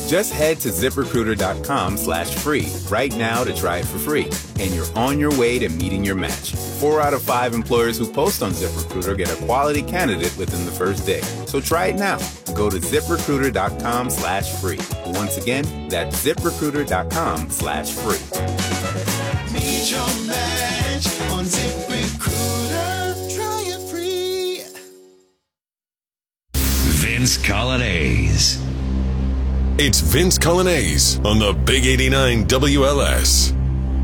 Just head to ZipRecruiter.com/free right now to try it for free. And you're on your way to meeting your match. 4 out of 5 employers who post on ZipRecruiter get a quality candidate within the first day. So try it now. Go to ZipRecruiter.com/free. Once again, that's ZipRecruiter.com/free. Meet your match on ZipRecruiter. Try it free. Vince Colonnese. It's Vince Colonnese on the Big 89 WLS.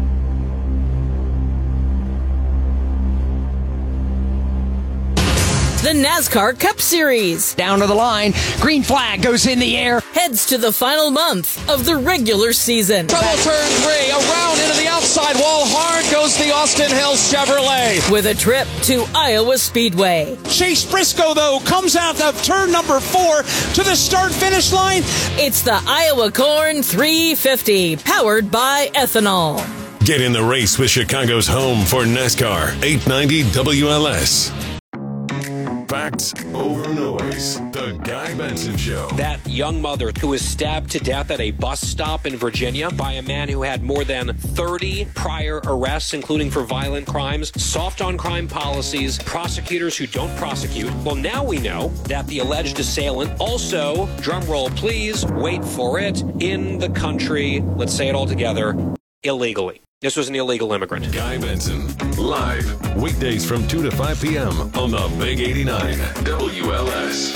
The NASCAR Cup Series. Down to the line. Green flag goes in the air. Heads to the final month of the regular season. Trouble turn 3. Around into the outside wall. Hard goes the Austin Hills Chevrolet. With a trip to Iowa Speedway. Chase Briscoe, though, comes out of turn number 4 to the start-finish line. It's the Iowa Corn 350, powered by ethanol. Get in the race with Chicago's home for NASCAR 890 WLS. Facts over noise. The Guy Benson Show. That young mother who was stabbed to death at a bus stop in Virginia by a man who had more than 30 prior arrests, including for violent crimes, soft on crime policies, prosecutors who don't prosecute. Well, now we know that the alleged assailant also, drumroll please, wait for it, in the country, let's say it all together, illegally. This was an illegal immigrant. Guy Benson, live, weekdays from 2 to 5 p.m. on the Big 89 WLS.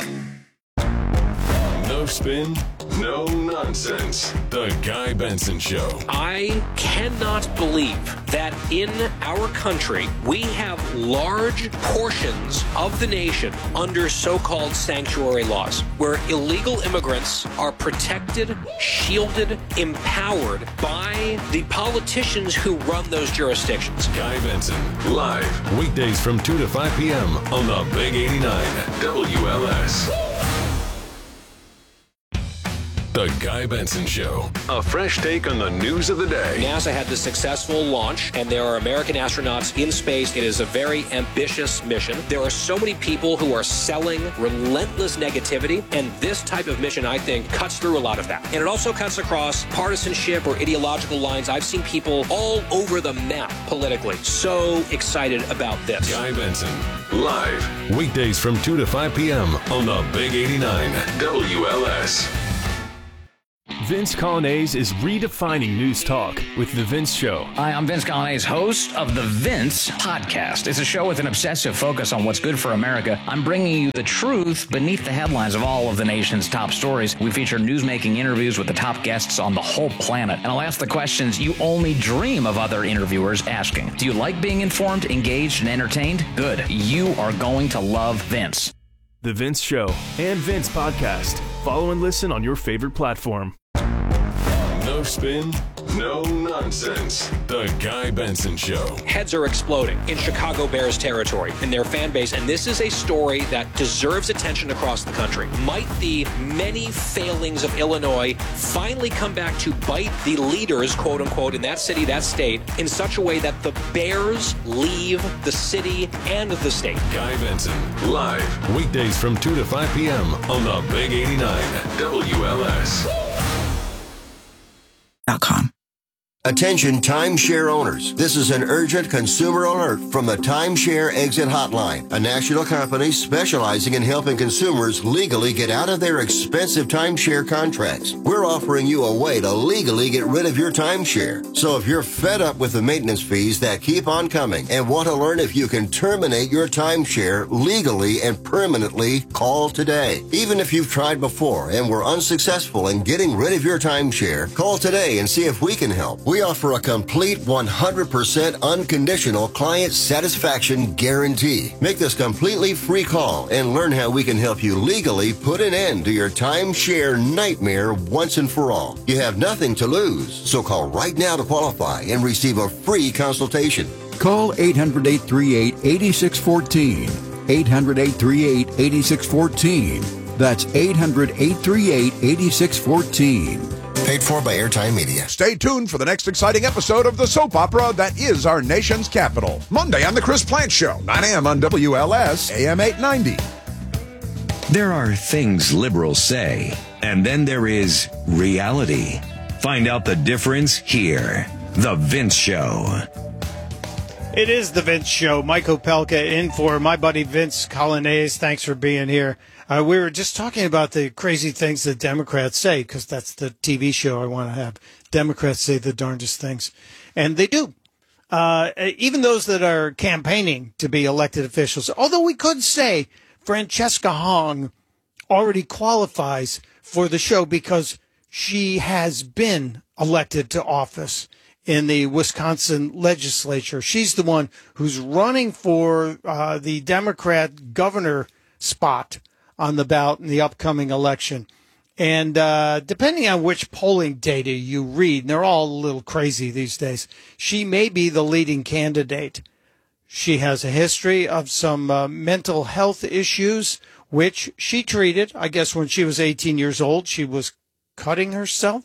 No spin, no nonsense. The Guy Benson Show. I cannot believe that in our country, we have large portions of the nation under so-called sanctuary laws, where illegal immigrants are protected, shielded, empowered by the politicians who run those jurisdictions. Guy Benson, live, weekdays from 2 to 5 p.m. on the Big 89 WLS. The Guy Benson Show. A fresh take on the news of the day. NASA had the successful launch, and there are American astronauts in space. It is a very ambitious mission. There are so many people who are selling relentless negativity, and this type of mission, I think, cuts through a lot of that. And it also cuts across partisanship or ideological lines. I've seen people all over the map politically. So excited about this. Guy Benson, live, weekdays from 2 to 5 p.m. on the Big 89 WLS. Vince Colonnese is redefining news talk with The Vince Show. Hi, I'm Vince Colonnese, host of The Vince Podcast. It's a show with an obsessive focus on what's good for America. I'm bringing you the truth beneath the headlines of all of the nation's top stories. We feature newsmaking interviews with the top guests on the whole planet. And I'll ask the questions you only dream of other interviewers asking. Do you like being informed, engaged, and entertained? Good. You are going to love Vince. The Vince Show and Vince Podcast. Follow and listen on your favorite platform. No spin, no nonsense. The Guy Benson Show. Heads are exploding in Chicago Bears territory in their fan base, and this is a story that deserves attention across the country. Might the many failings of Illinois finally come back to bite the leaders, quote unquote, in that city, that state, in such a way that the Bears leave the city and the state? Guy Benson, live, weekdays from 2 to 5 p.m. on the Big 89 WLS. Attention timeshare owners. This is an urgent consumer alert from the Timeshare Exit Hotline, a national company specializing in helping consumers legally get out of their expensive timeshare contracts. We're offering you a way to legally get rid of your timeshare. So if you're fed up with the maintenance fees that keep on coming and want to learn if you can terminate your timeshare legally and permanently, call today. Even if you've tried before and were unsuccessful in getting rid of your timeshare, call today and see if we can help. We offer a complete 100% unconditional client satisfaction guarantee. Make this completely free call and learn how we can help you legally put an end to your timeshare nightmare once and for all. You have nothing to lose, so call right now to qualify and receive a free consultation. Call 800-838-8614. 800-838-8614. That's 800-838-8614. Paid for by Airtime Media. Stay tuned for the next exciting episode of the soap opera that is our nation's capital. Monday on The Chris Plant Show, 9 a.m. on WLS, AM 890. There are things liberals say And then there is reality. Find out the difference here. The Vince Show. It is the Vince Show. Mike Opelka in for my buddy Vince Colonnese. Thanks for being here. We were just talking about the crazy things that Democrats say, because that's the TV show I want to have. Democrats say the darndest things. And they do. Even those that are campaigning to be elected officials. Although we could say Francesca Hong already qualifies for the show because she has been elected to office in the Wisconsin legislature. She's the one who's running for the Democrat governor spot on the ballot in the upcoming election. And depending on which polling data you read, and they're all a little crazy these days, she may be the leading candidate. She has a history of some mental health issues, which she treated. I guess when she was 18 years old, she was cutting herself,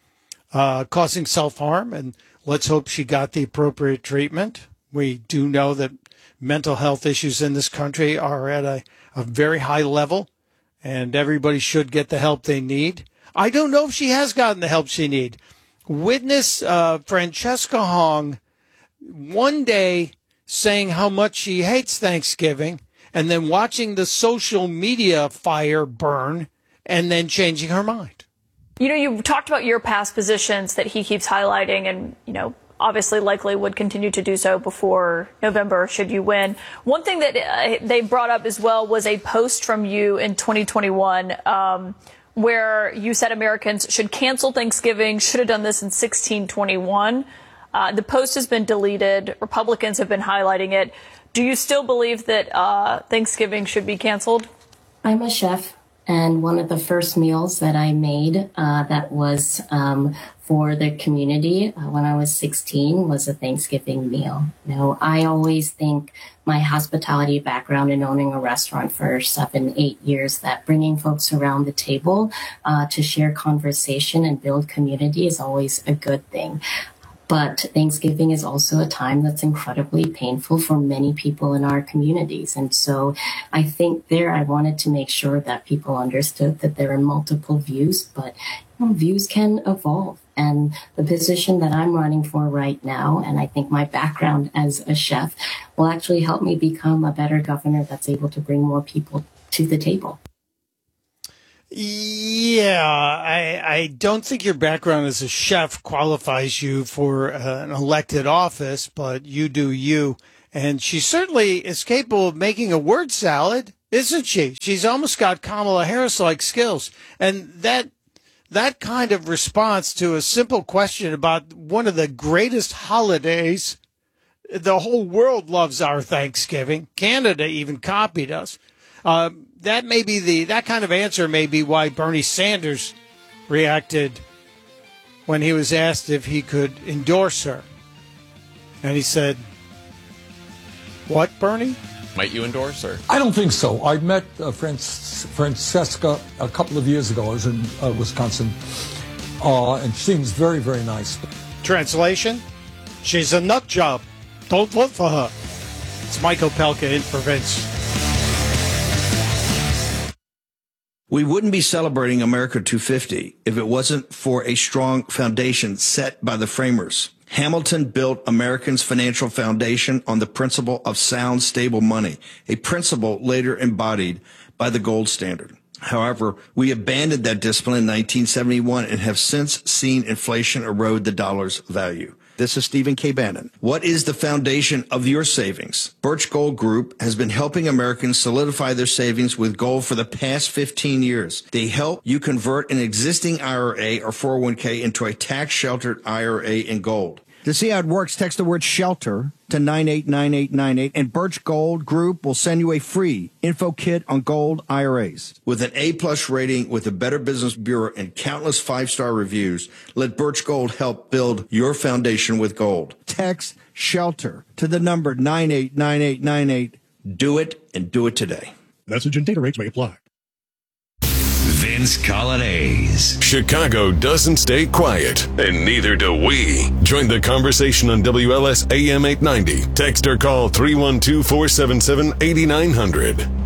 causing self-harm, and let's hope she got the appropriate treatment. We do know that mental health issues in this country are at a very high level, and everybody should get the help they need. I don't know if she has gotten the help she needs. Witness Francesca Hong one day saying how much she hates Thanksgiving, and then watching the social media fire burn, and then changing her mind. You know, you talked about your past positions that he keeps highlighting and, you know, obviously likely would continue to do so before November should you win. One thing that they brought up as well was a post from you in 2021 where you said Americans should cancel Thanksgiving, should have done this in 1621. The post has been deleted. Republicans have been highlighting it. Do you still believe that Thanksgiving should be canceled? I'm a chef. And one of the first meals that I made that was for the community when I was 16 was a Thanksgiving meal. You know, I always think my hospitality background in owning a restaurant for 7-8 years, that bringing folks around the table to share conversation and build community is always a good thing. But Thanksgiving is also a time that's incredibly painful for many people in our communities. And so I think there I wanted to make sure that people understood that there are multiple views, but views can evolve. And the position that I'm running for right now, and I think my background as a chef, will actually help me become a better governor that's able to bring more people to the table. Yeah, I don't think your background as a chef qualifies you for an elected office, but you do you. And she certainly is capable of making a word salad, isn't she? She's almost got Kamala Harris-like skills. And that kind of response to a simple question about one of the greatest holidays, the whole world loves our Thanksgiving. Canada even copied us. That kind of answer may be why Bernie Sanders reacted when he was asked if he could endorse her. And he said, "What, Bernie? Might you endorse her?" I don't think so. I met Francesca a couple of years ago. I was in Wisconsin, and she seems very, very nice. Translation? She's a nut job. Don't vote for her. It's Mike Opelka in for Vince. We wouldn't be celebrating America 250 if it wasn't for a strong foundation set by the framers. Hamilton built Americans' financial foundation on the principle of sound, stable money, a principle later embodied by the gold standard. However, we abandoned that discipline in 1971 and have since seen inflation erode the dollar's value. This is Stephen K. Bannon. What is the foundation of your savings? Birch Gold Group has been helping Americans solidify their savings with gold for the past 15 years. They help you convert an existing IRA or 401k into a tax-sheltered IRA in gold. To see how it works, text the word SHELTER to 989898, and Birch Gold Group will send you a free info kit on gold IRAs. With an A-plus rating with the Better Business Bureau and countless 5-star reviews, let Birch Gold help build your foundation with gold. Text SHELTER to the number 989898. Do it, and do it today. Message and data rates may apply. Vince Colonnese. Chicago doesn't stay quiet, and neither do we. Join the conversation on WLS AM 890. Text or call 312-477-8900.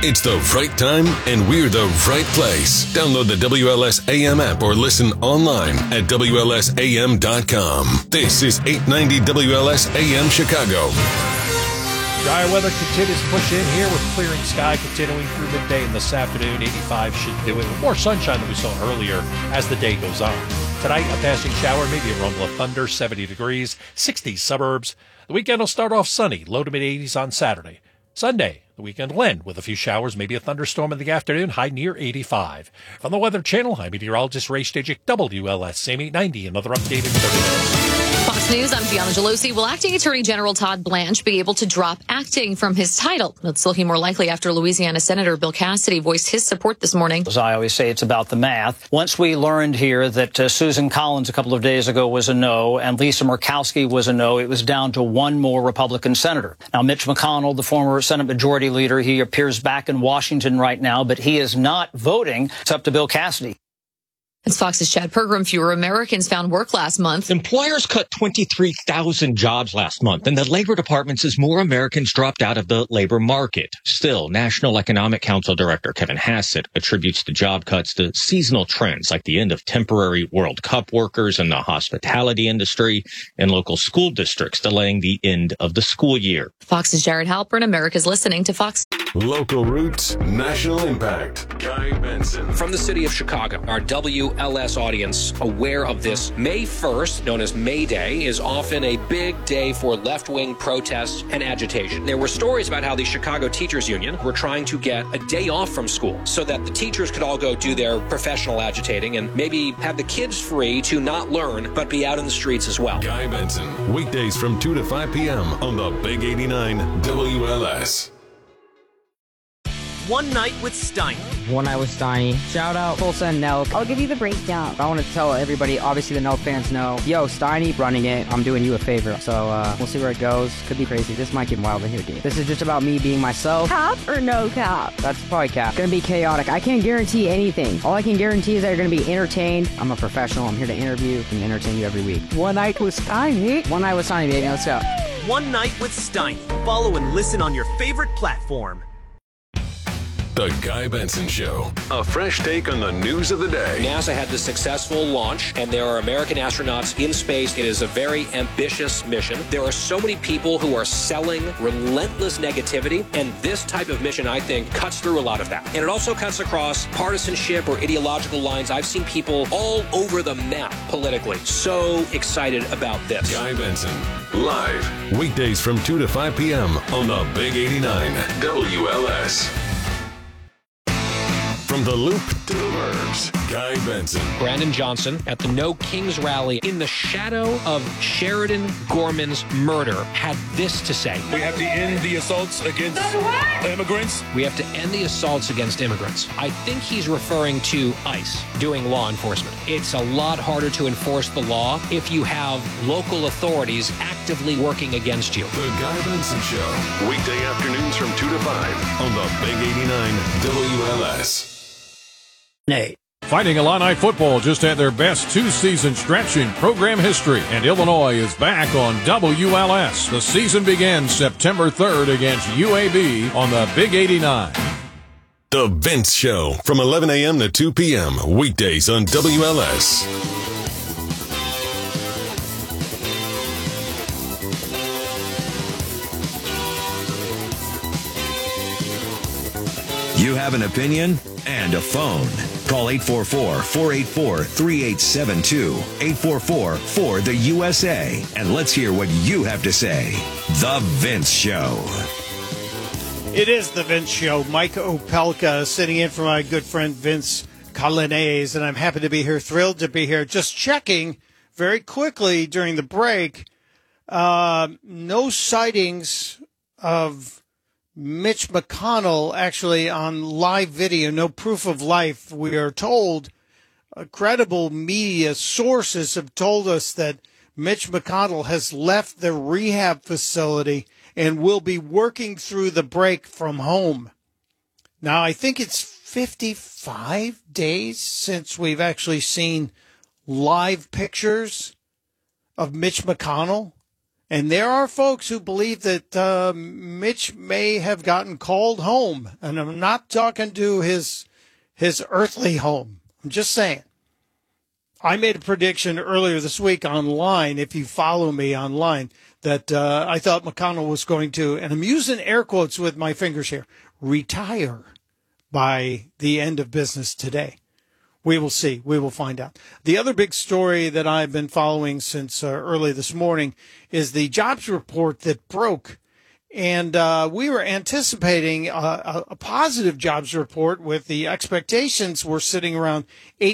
It's the right time, and we're the right place. Download the WLS AM app or listen online at WLSAM.com. This is 890 WLS AM Chicago. Dry weather continues to push in here with clearing sky continuing through midday and this afternoon. 85 should do it. More sunshine than we saw earlier as the day goes on. Tonight, a passing shower, maybe a rumble of thunder, 70 degrees, 60 suburbs. The weekend will start off sunny, low to mid-80s on Saturday. Sunday, the weekend will end with a few showers, maybe a thunderstorm in the afternoon, high near 85. From the Weather Channel, I'm meteorologist Ray Stajic, WLS, SAM 890, another update in 30 minutes. Fox News, I'm Gianna Gelosi. Will Acting Attorney General Todd Blanche be able to drop acting from his title? It's looking more likely after Louisiana Senator Bill Cassidy voiced his support this morning. As I always say, it's about the math. Once we learned here that Susan Collins a couple of days ago was a no and Lisa Murkowski was a no, it was down to one more Republican senator. Now, Mitch McConnell, the former Senate Majority Leader, he appears back in Washington right now, but he is not voting. It's up to Bill Cassidy. It's Fox's Chad Pergram. Fewer Americans found work last month. Employers cut 23,000 jobs last month, and the Labor Department says more Americans dropped out of the labor market. Still, National Economic Council Director Kevin Hassett attributes the job cuts to seasonal trends like the end of temporary World Cup workers in the hospitality industry and local school districts delaying the end of the school year. Fox's Jared Halpern. America's listening to Fox. Local roots, national impact. Guy Benson. From the city of Chicago, our WLS audience aware of this. May 1st, known as May Day, is often a big day for left-wing protests and agitation. There were stories about how the Chicago Teachers Union were trying to get a day off from school so that the teachers could all go do their professional agitating and maybe have the kids free to not learn but be out in the streets as well. Guy Benson, weekdays from 2 to 5 p.m. on the Big 89 WLS. One Night with Steiny. One Night with Steiny. Shout out Tulsa and Nelk. I'll give you the breakdown. I want to tell everybody, obviously the Nelk fans know, yo, Steiny running it. I'm doing you a favor. So we'll see where it goes. Could be crazy. This might get wild in here, dude. This is just about me being myself. Cap or no cap? That's probably cap. Gonna be chaotic. I can't guarantee anything. All I can guarantee is that you're gonna be entertained. I'm a professional. I'm here to interview and entertain you every week. One Night with Steiny. One Night with Steiny, baby. Let's go. One Night with Steiny. Follow and listen on your favorite platform. The Guy Benson Show. A fresh take on the news of the day. NASA had the successful launch, and there are American astronauts in space. It is a very ambitious mission. There are so many people who are selling relentless negativity, and this type of mission, I think, cuts through a lot of that. And it also cuts across partisanship or ideological lines. I've seen people all over the map politically. So excited about this. Guy Benson, live, weekdays from 2 to 5 p.m. on the Big 89 WLS. From the Loop to the Burbs, Guy Benson. Brandon Johnson at the No Kings rally in the shadow of Sheridan Gorman's murder had this to say. We have to end the assaults against immigrants. We have to end the assaults against immigrants. I think he's referring to ICE doing law enforcement. It's a lot harder to enforce the law if you have local authorities actively working against you. The Guy Benson Show, weekday afternoons from 2 to 5 on the Big 89 WLS. Nate. Fighting Illini football just had their best two-season stretch in program history, and Illinois is back on WLS. The season begins September 3rd against UAB on the Big 89. The Vince Show from 11 a.m. to 2 p.m. weekdays on WLS. You have an opinion and a phone. Call 844-484-3872. 844-4-THE-USA. And let's hear what you have to say. The Vince Show. It is The Vince Show. Mike Opelka sitting in for my good friend Vince Coglianese, and I'm happy to be here, thrilled to be here. Just checking very quickly during the break, no sightings of Mitch McConnell actually on live video, no proof of life. We are told, credible media sources have told us that Mitch McConnell has left the rehab facility and will be working through the break from home. Now, I think it's 55 days since we've actually seen live pictures of Mitch McConnell And there are folks who believe that Mitch may have gotten called home. And I'm not talking to his earthly home. I'm just saying. I made a prediction earlier this week online, if you follow me online, that I thought McConnell was going to, and I'm using air quotes with my fingers here, retire by the end of business today. We will see. We will find out. The other big story that I've been following since early this morning is the jobs report that broke. And we were anticipating a positive jobs report with the expectations were sitting around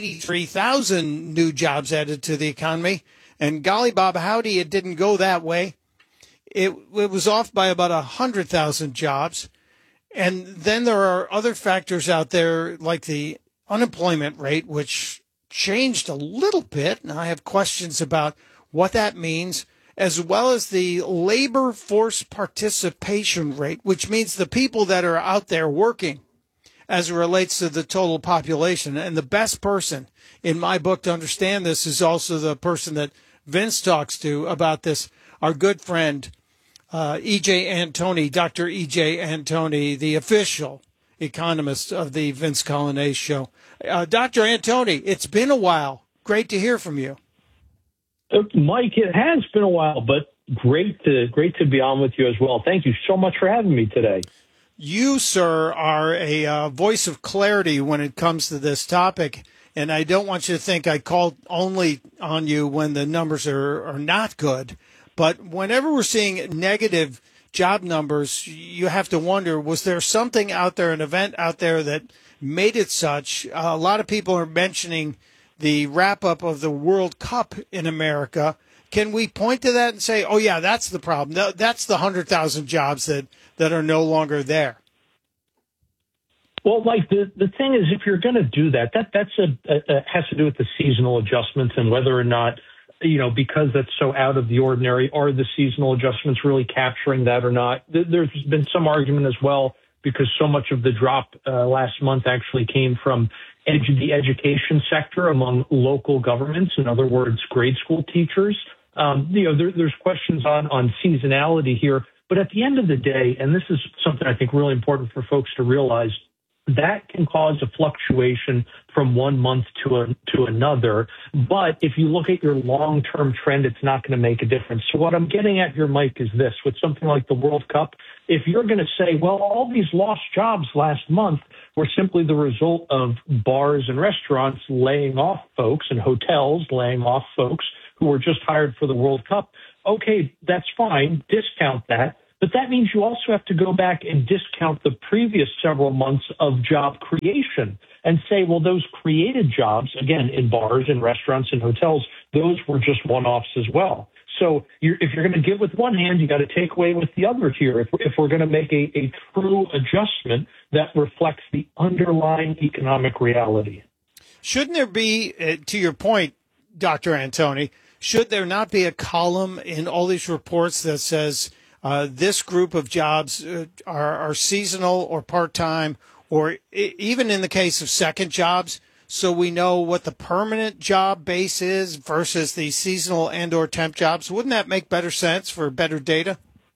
83,000 new jobs added to the economy. And golly bob howdy, it didn't go that way. It was off by about 100,000 jobs. And then there are other factors out there like the unemployment rate, which changed a little bit. And I have questions about what that means, as well as the labor force participation rate, which means the people that are out there working as it relates to the total population. And the best person in my book to understand this is also the person that Vince talks to about this, our good friend, E.J. Antoni, Dr. E.J. Antoni, the official economist of the Vince Coglianese Show. Dr. Antoni, it's been a while. Great to hear from you. Mike, it has been a while, but great to be on with you as well. Thank you so much for having me today. You, sir, are a voice of clarity when it comes to this topic, and I don't want you to think I called only on you when the numbers are not good. But whenever we're seeing negative job numbers, you have to wonder, was there something out there, an event out there that made it such? A lot of people are mentioning the wrap-up of the World Cup in America. Can we point to that and say, oh, yeah, that's the problem? That's the 100,000 jobs that are no longer there? Well, Mike, the thing is, if you're going to do that has to do with the seasonal adjustments and whether or not, because that's so out of the ordinary, are the seasonal adjustments really capturing that or not? There's been some argument as well, because so much of the drop last month actually came from the education sector among local governments, in other words, grade school teachers. There's questions on seasonality here, but at the end of the day, and this is something I think really important for folks to realize, that can cause a fluctuation from one month to another. But if you look at your long-term trend, it's not going to make a difference. So what I'm getting at here, Mike, is this. With something like the World Cup, if you're going to say, well, all these lost jobs last month were simply the result of bars and restaurants laying off folks and hotels laying off folks who were just hired for the World Cup, okay, that's fine. Discount that. But that means you also have to go back and discount the previous several months of job creation and say, well, those created jobs, again, in bars and restaurants and hotels, those were just one-offs as well. So if you're going to give with one hand, you got to take away with the other here. If we're going to make a true adjustment that reflects the underlying economic reality. Shouldn't there be, to your point, Dr. Antoni, should there not be a column in all these reports that says this group of jobs are seasonal or part-time, or even in the case of second jobs, so we know what the permanent job base is versus the seasonal and or temp jobs? Wouldn't that make better sense for better data?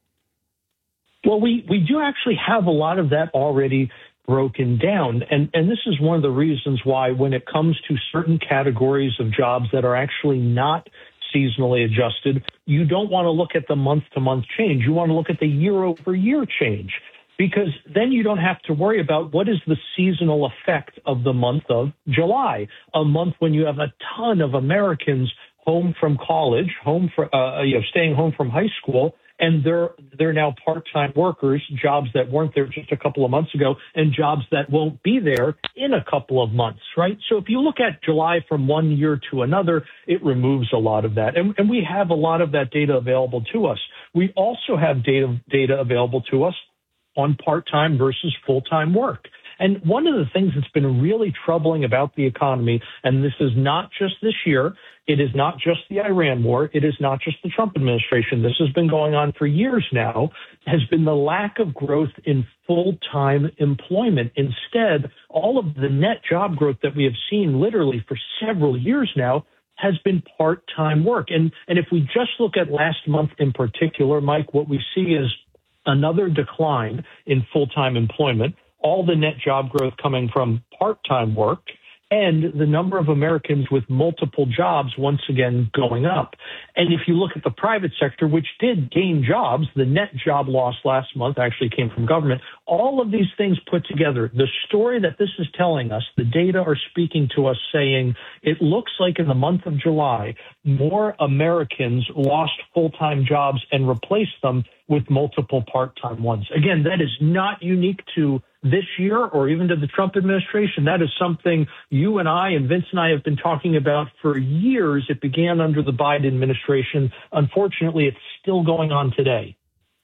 Well, we do actually have a lot of that already broken down. And this is one of the reasons why when it comes to certain categories of jobs that are actually not seasonally adjusted, you don't want to look at the month-to-month change. You want to look at the year-over-year change, because then you don't have to worry about what is the seasonal effect of the month of July, a month when you have a ton of Americans home from college, staying home from high school, and they're now part-time workers, jobs that weren't there just a couple of months ago, and jobs that won't be there in a couple of months, right? So if you look at July from one year to another, it removes a lot of that. And we have a lot of that data available to us. We also have data available to us on part-time versus full-time work. And one of the things that's been really troubling about the economy, and this is not just this year, it is not just the Iran war, it is not just the Trump administration, this has been going on for years now, has been the lack of growth in full-time employment. Instead, all of the net job growth that we have seen literally for several years now has been part-time work. And if we just look at last month in particular, Mike, what we see is another decline in full-time employment, all the net job growth coming from part-time work, and the number of Americans with multiple jobs once again going up. And if you look at the private sector, which did gain jobs, the net job loss last month actually came from government. All of these things put together, the story that this is telling us, the data are speaking to us saying it looks like in the month of July, more Americans lost full-time jobs and replaced them with multiple part-time ones. Again, that is not unique to this year or even to the Trump administration. That is something you and I and Vince and I have been talking about for years. It began under the Biden administration. Unfortunately, it's still going on today.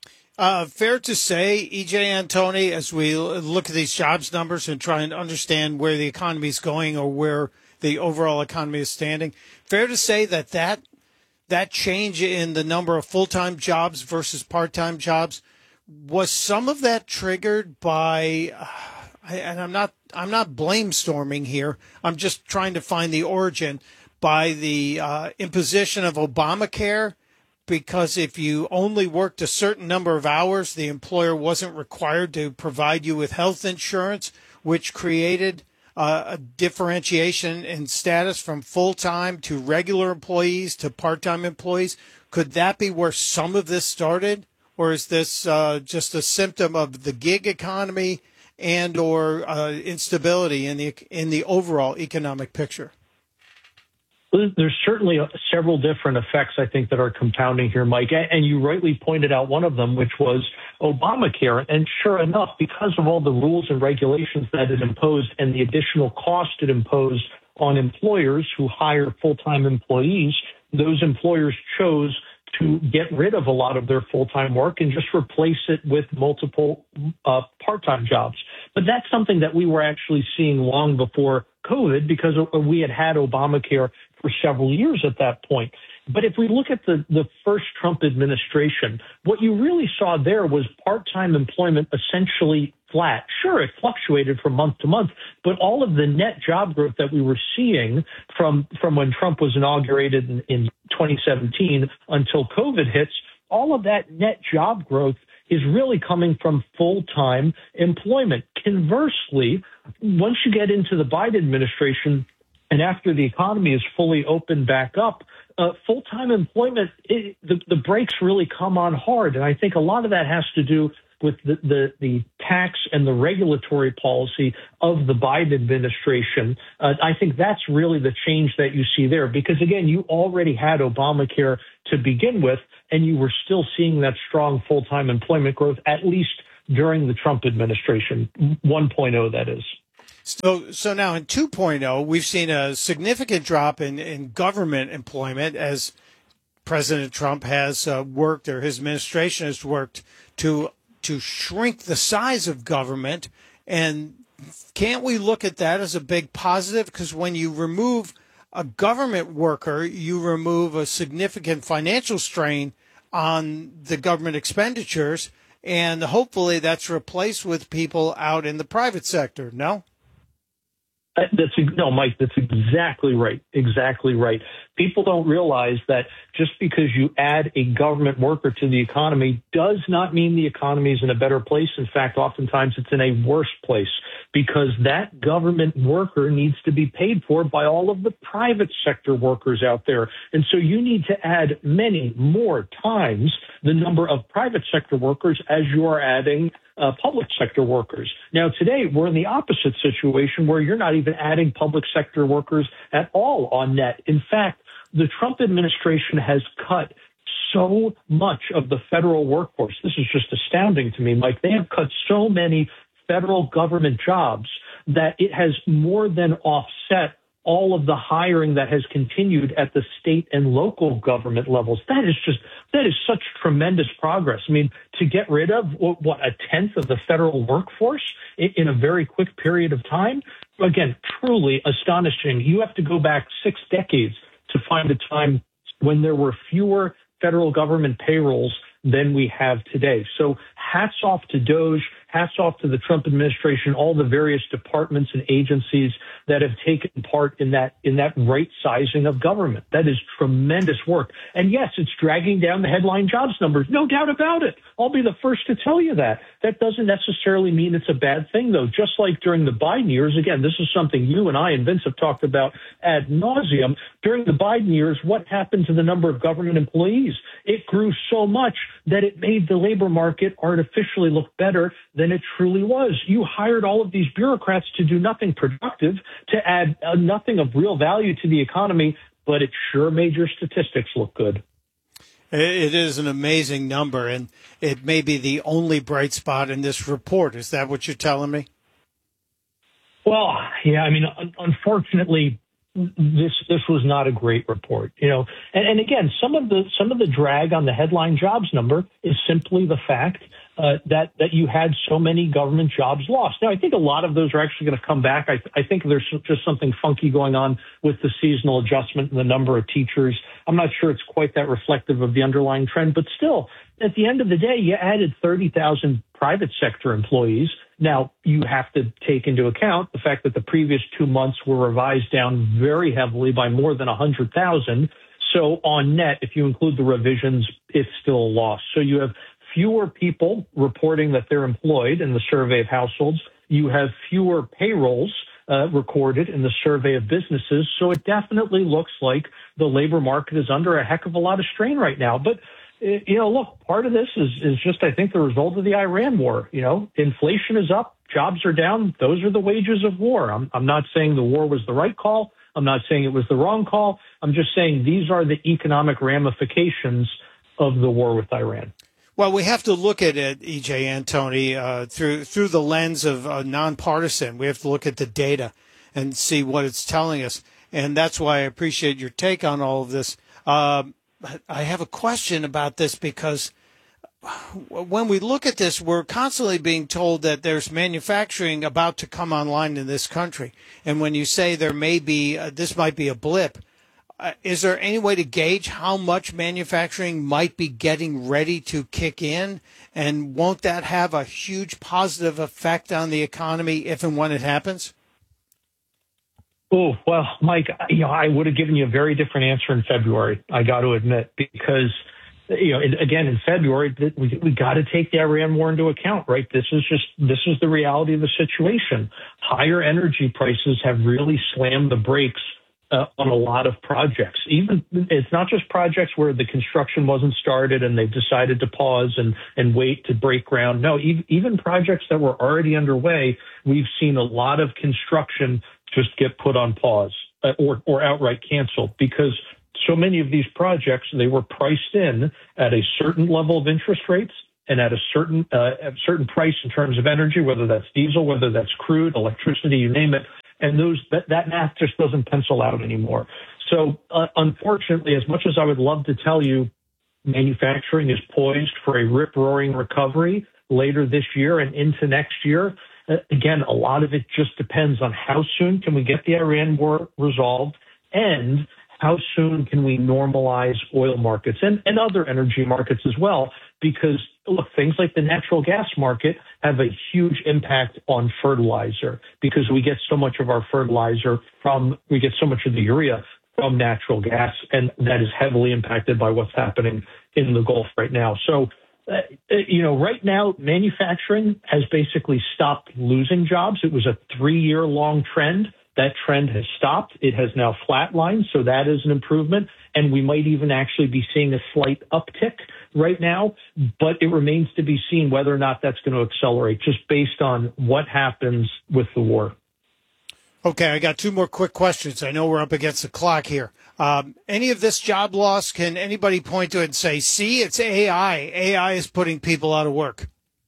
Fair to say, E.J. Antoni, as we look at these jobs numbers and try and understand where the economy is going or where the overall economy is standing, fair to say that change in the number of full-time jobs versus part-time jobs, was some of that triggered by, and I'm not blamestorming here, I'm just trying to find the origin, by the imposition of Obamacare, because if you only worked a certain number of hours, the employer wasn't required to provide you with health insurance, which created a differentiation in status from full-time to regular employees to part-time employees. Could that be where some of this started? Or is this just a symptom of the gig economy and or instability in the overall economic picture? There's certainly several different effects, I think, that are compounding here, Mike. And you rightly pointed out one of them, which was Obamacare. And sure enough, because of all the rules and regulations that it imposed and the additional cost it imposed on employers who hire full-time employees, those employers chose to get rid of a lot of their full-time work and just replace it with multiple part-time jobs. But that's something that we were actually seeing long before COVID because we had Obamacare for several years at that point. But if we look at the first Trump administration, what you really saw there was part-time employment essentially flat. Sure, it fluctuated from month to month, but all of the net job growth that we were seeing from when Trump was inaugurated in 2017 until COVID hits, all of that net job growth is really coming from full-time employment. Conversely, once you get into the Biden administration and after the economy is fully opened back up, full-time employment, the brakes really come on hard. And I think a lot of that has to do with the tax and the regulatory policy of the Biden administration. I think that's really the change that you see there, because, again, you already had Obamacare to begin with, and you were still seeing that strong full-time employment growth, at least during the Trump administration, 1.0, that is. So now in 2.0, we've seen a significant drop in government employment as President Trump has worked, or his administration has worked to shrink the size of government. And can't we look at that as a big positive? Because when you remove a government worker, you remove a significant financial strain on the government expenditures, and hopefully that's replaced with people out in the private sector, no? No, Mike, that's exactly right. Exactly right. People don't realize that just because you add a government worker to the economy does not mean the economy is in a better place. In fact, oftentimes it's in a worse place because that government worker needs to be paid for by all of the private sector workers out there. And so you need to add many more times the number of private sector workers as you are adding public sector workers. Now, today, we're in the opposite situation where you're not even adding public sector workers at all on net. In fact, the Trump administration has cut so much of the federal workforce. This is just astounding to me, Mike. They have cut so many federal government jobs that it has more than offset all of the hiring that has continued at the state and local government levels. That is such tremendous progress. I mean, to get rid of a tenth of the federal workforce in a very quick period of time, again, truly astonishing. You have to go back 6 decades to find a time when there were fewer federal government payrolls than we have today. So hats off to DOGE, hats off to the Trump administration, all the various departments and agencies that have taken part in that right sizing of government. That is tremendous work. And yes, it's dragging down the headline jobs numbers. No doubt about it. I'll be the first to tell you that. That doesn't necessarily mean it's a bad thing, though. Just like during the Biden years, again, this is something you and I and Vince have talked about ad nauseum. During the Biden years, what happened to the number of government employees? It grew so much that it made the labor market artificially look better than it truly was. You hired all of these bureaucrats to do nothing productive, to add nothing of real value to the economy, but it sure made your statistics look good. It is an amazing number, and it may be the only bright spot in this report. Is that what you're telling me? Well, yeah, I mean, unfortunately, this was not a great report, you know. And again, some of the drag on the headline jobs number is simply the fact that you had so many government jobs lost. Now, I think a lot of those are actually going to come back. I think there's just something funky going on with the seasonal adjustment and the number of teachers. I'm not sure it's quite that reflective of the underlying trend, but still, at the end of the day, you added 30,000 private sector employees. Now, you have to take into account the fact that the previous 2 months were revised down very heavily by more than 100,000. So on net, if you include the revisions, it's still a loss. So you have fewer people reporting that they're employed in the survey of households. You have fewer payrolls recorded in the survey of businesses. So it definitely looks like the labor market is under a heck of a lot of strain right now. But, you know, look, part of this is just, I think, the result of the Iran war. You know, inflation is up, jobs are down. Those are the wages of war. I'm not saying the war was the right call. I'm not saying it was the wrong call. I'm just saying these are the economic ramifications of the war with Iran. Well, we have to look at it, E.J. Antoni, through the lens of nonpartisan. We have to look at the data and see what it's telling us. And that's why I appreciate your take on all of this. I have a question about this because when we look at this, we're constantly being told that there's manufacturing about to come online in this country. And when you say there may be, this might be a blip, is there any way to gauge how much manufacturing might be getting ready to kick in? And won't that have a huge positive effect on the economy if and when it happens? Oh, well, Mike, you know, I would have given you a very different answer in February, I got to admit, because, you know, again, in February, we got to take the Iran war into account, right? This is the reality of the situation. Higher energy prices have really slammed the brakes on a lot of projects. Even it's not just projects where the construction wasn't started and they've decided to pause and wait to break ground. No, even projects that were already underway, we've seen a lot of construction just get put on pause or outright canceled because so many of these projects, they were priced in at a certain level of interest rates and at a certain price in terms of energy, whether that's diesel, whether that's crude, electricity, you name it. And that math just doesn't pencil out anymore. So unfortunately, as much as I would love to tell you manufacturing is poised for a rip-roaring recovery later this year and into next year, again, a lot of it just depends on how soon can we get the Iran war resolved and how soon can we normalize oil markets and other energy markets as well? Because, look, things like the natural gas market have a huge impact on fertilizer because we get so much of our fertilizer we get so much of the urea from natural gas, and that is heavily impacted by what's happening in the Gulf right now. So, you know, right now, manufacturing has basically stopped losing jobs. It was a 3-year-long trend. That trend has stopped. It has now flatlined, so that is an improvement. And we might even actually be seeing a slight uptick right now, but it remains to be seen whether or not that's going to accelerate just based on what happens with the war. Okay, I got 2 more quick questions. I know we're up against the clock here. Any of this job loss, can anybody point to it and say, see, it's AI. AI is putting people out of work?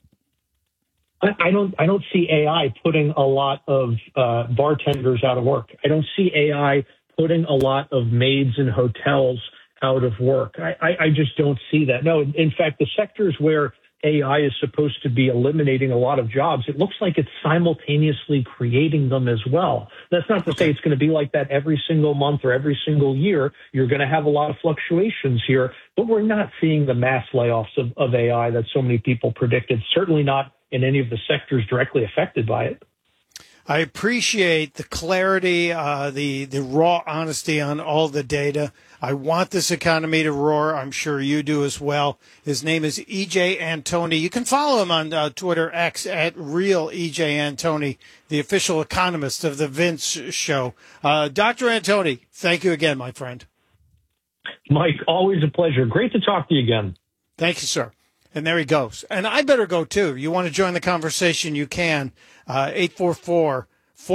I don't see AI putting a lot of bartenders out of work. I don't see AI putting a lot of maids in hotels out of work. I just don't see that. No, in fact, the sectors where AI is supposed to be eliminating a lot of jobs, it looks like it's simultaneously creating them as well. That's not to say it's going to be like that every single month or every single year. You're going to have a lot of fluctuations here, but we're not seeing the mass layoffs of AI that so many people predicted, certainly not in any of the sectors directly affected by it. I appreciate the clarity, the raw honesty on all the data. I want this economy to roar. I'm sure you do as well. His name is E.J. Antoni. You can follow him on Twitter X at Real E.J. Antoni, the official economist of the Vince Show. Dr. Antoni, thank you again, my friend. Mike, always a pleasure. Great to talk to you again. Thank you, sir. And there he goes. And I better go, too. You want to join the conversation, you can. 844-484-3872.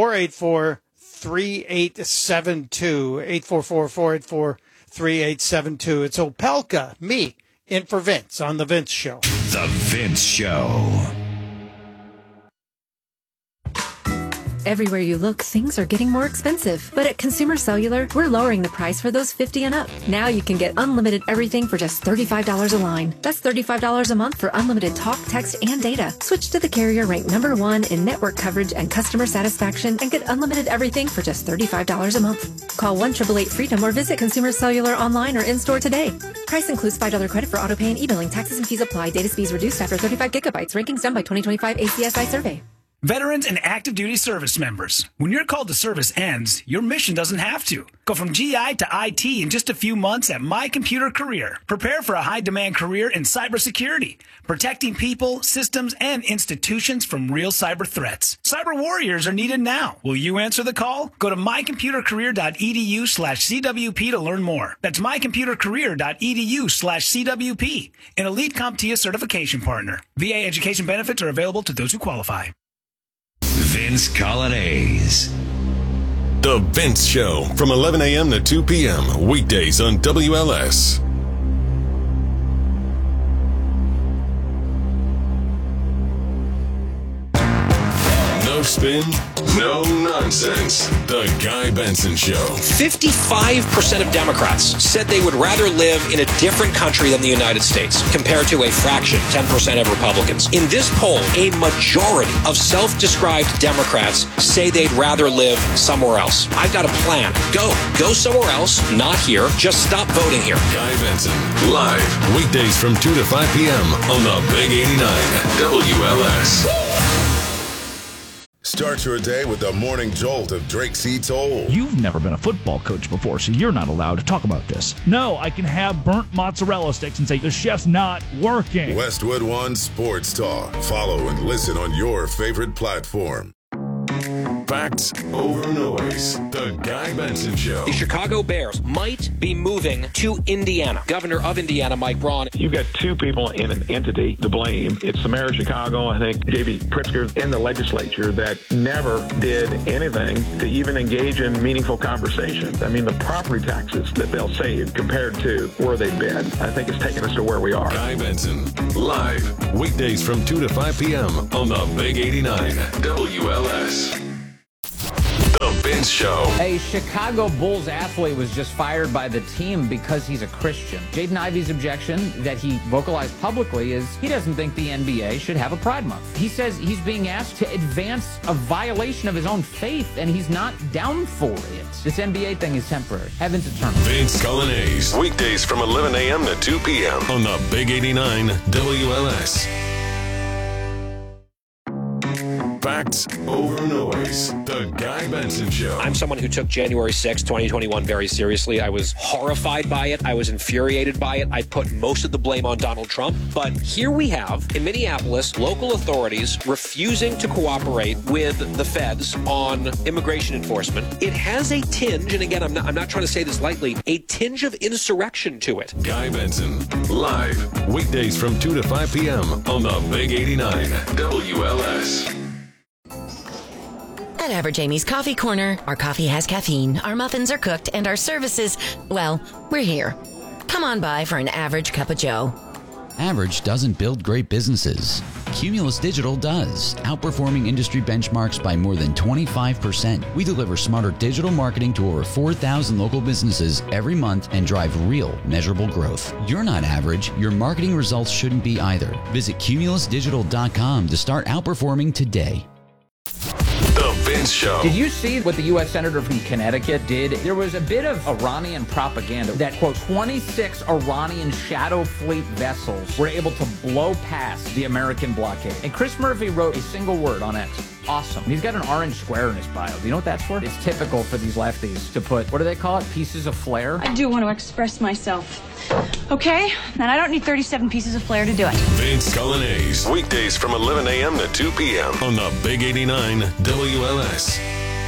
844-484-3872. It's Opelka, me, in for Vince on The Vince Show. The Vince Show. Everywhere you look, things are getting more expensive. But at Consumer Cellular, we're lowering the price for those 50 and up. Now you can get unlimited everything for just $35 a line. That's $35 a month for unlimited talk, text, and data. Switch to the carrier ranked #1 in network coverage and customer satisfaction and get unlimited everything for just $35 a month. Call 1-888-FREEDOM or visit Consumer Cellular online or in-store today. Price includes $5 credit for autopay and e-billing. Taxes and fees apply. Data speeds reduced after 35 gigabytes. Rankings done by 2025 ACSI survey. Veterans and active duty service members, when your call to service ends, your mission doesn't have to. Go from GI to IT in just a few months at My Computer Career. Prepare for a high-demand career in cybersecurity, protecting people, systems, and institutions from real cyber threats. Cyber warriors are needed now. Will you answer the call? Go to mycomputercareer.edu/CWP to learn more. That's mycomputercareer.edu/CWP, an elite CompTIA certification partner. VA education benefits are available to those who qualify. Vince Coglianese. The Vince Show from 11 a.m. to 2 p.m. weekdays on WLS. No spin, no nonsense. The Guy Benson Show. 55% of Democrats said they would rather live in a different country than the United States, compared to a fraction, 10% of Republicans. In this poll, a majority of self-described Democrats say they'd rather live somewhere else. I've got a plan. Go somewhere else, not here. Just stop voting here. Guy Benson, live, weekdays from 2 to 5 p.m. on the Big 89 WLS. Start your day with the morning jolt of Drake C. Toll. You've never been a football coach before, so you're not allowed to talk about this. No, I can have burnt mozzarella sticks and say the chef's not working. Westwood One Sports Talk. Follow and listen on your favorite platform. Facts over noise. The Guy Benson Show. The Chicago Bears might be moving to Indiana. Governor of Indiana, Mike Braun. You've got two people in an entity to blame. It's the mayor of Chicago, I think, J.B. Pritzker, and the legislature that never did anything to even engage in meaningful conversations. I mean, the property taxes that they'll save compared to where they've been, I think it's taken us to where we are. Guy Benson, live, weekdays from 2 to 5 p.m. on the Big 89 WLS. The Vince Show. A Chicago Bulls athlete was just fired by the team because he's a Christian. Jaden Ivey's objection that he vocalized publicly is he doesn't think the NBA should have a Pride Month. He says he's being asked to advance a violation of his own faith, and he's not down for it. This NBA thing is temporary. Heaven's eternal. Vince Coglianese, weekdays from 11 a.m. to 2 p.m. on the Big 89 WLS. Facts over noise. The Guy Benson Show. I'm someone who took January 6, 2021 very seriously. I was horrified by it. I was infuriated by it. I put most of the blame on Donald Trump. But here we have, in Minneapolis, local authorities refusing to cooperate with the feds on immigration enforcement. It has a tinge, and again, I'm not trying to say this lightly, a tinge of insurrection to it. Guy Benson, live, weekdays from 2 to 5 p.m. on the Big 89 WLS. At Average Amy's Coffee Corner, our coffee has caffeine, our muffins are cooked, and our services, well, we're here. Come on by for an average cup of joe. Average doesn't build great businesses. Cumulus Digital does, outperforming industry benchmarks by more than 25%. We deliver smarter digital marketing to over 4,000 local businesses every month and drive real, measurable growth. You're not average. Your marketing results shouldn't be either. Visit cumulusdigital.com to start outperforming today. The Vince Vince Show. Did you see what the U.S. Senator from Connecticut did? There was a bit of Iranian propaganda that, quote, 26 Iranian shadow fleet vessels were able to blow past the American blockade. And Chris Murphy wrote a single word on X. Awesome. He's got an orange square in his bio. Do you know what that's for? It's typical for these lefties to put, what do they call it? Pieces of flair? I do want to express myself. Okay? And I don't need 37 pieces of flair to do it. Vince Coglianese. Weekdays from 11 a.m. to 2 p.m. on the Big 89 WLS.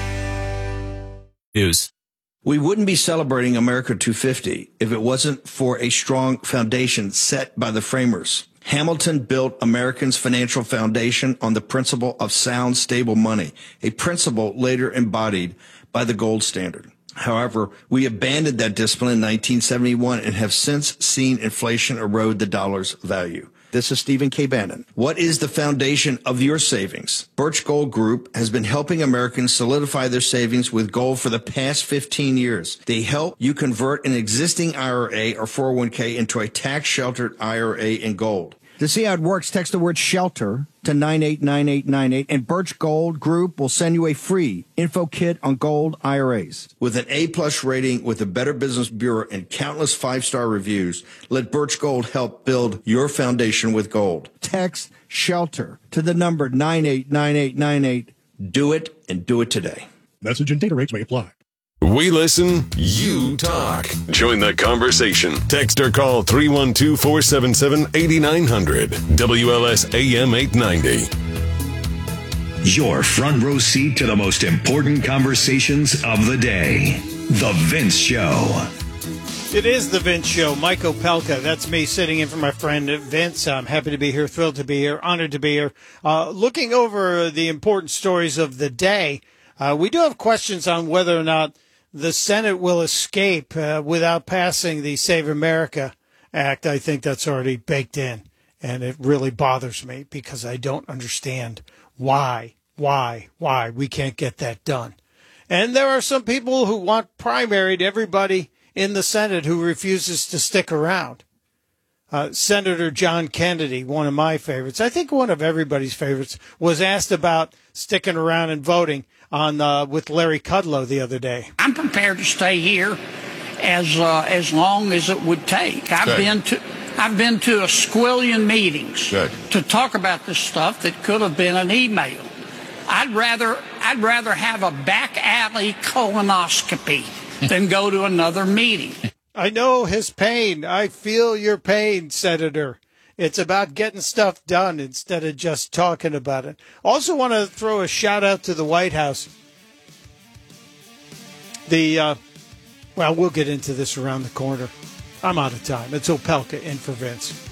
News. We wouldn't be celebrating America 250 if it wasn't for a strong foundation set by the framers. Hamilton built Americans' financial foundation on the principle of sound, stable money, a principle later embodied by the gold standard. However, we abandoned that discipline in 1971 and have since seen inflation erode the dollar's value. This is Stephen K. Bannon. What is the foundation of your savings? Birch Gold Group has been helping Americans solidify their savings with gold for the past 15 years. They help you convert an existing IRA or 401k into a tax-sheltered IRA in gold. To see how it works, text the word SHELTER to 989898, and Birch Gold Group will send you a free info kit on gold IRAs. With an A-plus rating with the Better Business Bureau and countless five-star reviews, let Birch Gold help build your foundation with gold. Text SHELTER to the number 989898. Do it, and do it today. Message and data rates may apply. We listen, you talk. Join the conversation. Text or call 312-477-8900. WLS AM 890. Your front row seat to the most important conversations of the day. The Vince Show. It is The Vince Show. Mike Opelka, that's me sitting in for my friend Vince. I'm happy to be here, thrilled to be here, honored to be here. Looking over the important stories of the day, we do have questions on whether or not the Senate will escape without passing the Save America Act. I think that's already baked in, and it really bothers me because I don't understand why we can't get that done. And there are some people who want primaried everybody in the Senate who refuses to stick around. Senator John Kennedy, one of my favorites, I think one of everybody's favorites, was asked about sticking around and voting on with Larry Kudlow the other day. I'm prepared to stay here as long as it would take. I've been to a squillion meetings to talk about this stuff that could have been an email. I'd rather have a back alley colonoscopy than go to another meeting. I know his pain. I feel your pain, Senator. It's about getting stuff done instead of just talking about it. Also want to throw a shout out to the White House. We'll get into this around the corner. I'm out of time. It's Opelka in for Vince.